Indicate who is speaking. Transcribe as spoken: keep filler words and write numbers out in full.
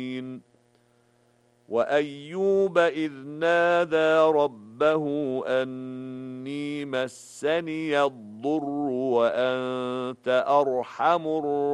Speaker 1: وأيوب إذ نادى ربه أني مسني الضر وأنت أرحم الراحمين